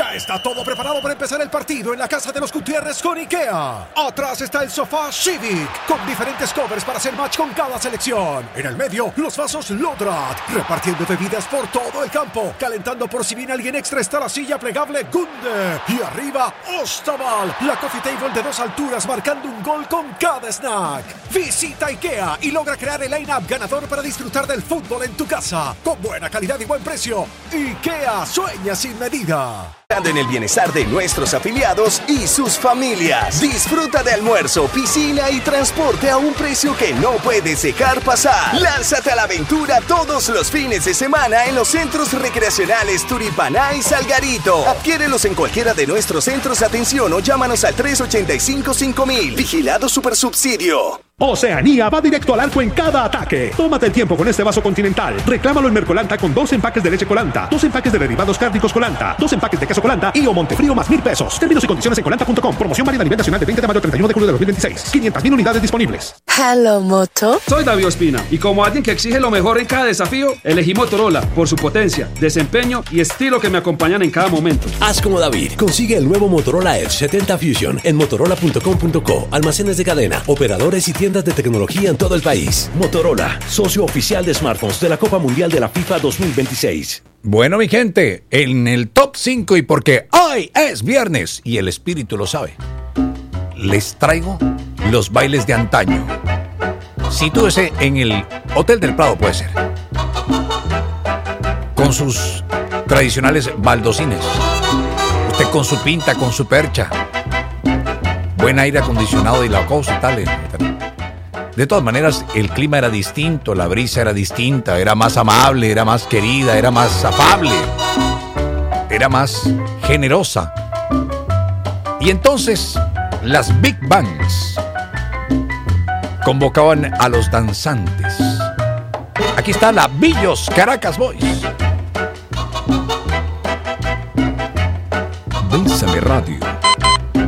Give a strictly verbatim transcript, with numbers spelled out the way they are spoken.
Ya está todo preparado para empezar el partido en la casa de los Gutiérrez con IKEA. Atrás está el sofá Civic, con diferentes covers para hacer match con cada selección. En el medio, los vasos Lodrat, repartiendo bebidas por todo el campo. Calentando por si viene alguien extra está la silla plegable Gunde. Y arriba, Ostaval, la coffee table de dos alturas marcando un gol con cada snack. Visita IKEA y logra crear el line-up ganador para disfrutar del fútbol en tu casa. Con buena calidad y buen precio. IKEA, sueña sin medida. En el bienestar de nuestros afiliados y sus familias. Disfruta de almuerzo, piscina y transporte a un precio que no puedes dejar pasar. Lánzate a la aventura todos los fines de semana en los centros recreacionales Turipaná y Salgarito. Adquiérelos en cualquiera de nuestros centros de atención o llámanos al tres ocho cinco cinco mil. Vigilado Supersubsidio. Oceanía va directo al arco en cada ataque. Tómate el tiempo con este vaso Continental. Reclámalo en Mercolanta con dos empaques de leche Colanta, dos empaques de derivados cárnicos Colanta, dos empaques de queso Colanta y o Montefrío más mil pesos. Términos y condiciones en colanta punto com. Promoción válida a nivel nacional de veinte de mayo al treinta y uno de julio de dos mil veintiséis. quinientas mil unidades disponibles. Hello, Moto. Soy David Ospina y como alguien que exige lo mejor en cada desafío, elegí Motorola por su potencia, desempeño y estilo que me acompañan en cada momento. Haz como David. Consigue el nuevo Motorola Edge setenta Fusion en motorola punto com punto co. Almacenes de cadena, operadores y tiendas de tecnología en todo el país. Motorola, socio oficial de smartphones de la Copa Mundial de la FIFA dos mil veintiséis. Bueno, mi gente, en el top cinco y porque hoy es viernes y el espíritu lo sabe, les traigo los bailes de antaño. Sitúese en el Hotel del Prado, puede ser, con sus tradicionales baldosines, usted con su pinta, con su percha, buen aire acondicionado y la cosa y tal. De todas maneras, el clima era distinto, la brisa era distinta, era más amable, era más querida, era más afable, era más generosa. Y entonces, las Big Bands convocaban a los danzantes. Aquí está la Billos Caracas Boys. Bésame Radio.